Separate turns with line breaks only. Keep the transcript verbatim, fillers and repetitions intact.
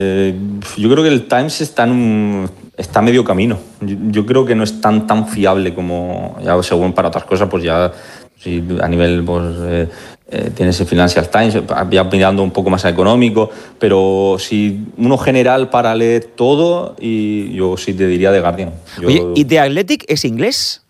Eh, yo creo que el Times está, en un, está a medio camino. Yo, yo creo que no es tan, tan fiable como, ya según para otras cosas, pues ya si a nivel, pues eh, eh, tienes el Financial Times, ya mirando un poco más a económico, pero si uno general para leer todo, y yo sí te diría The Guardian.
Oye, ¿y
Yo,
The Athletic es inglés?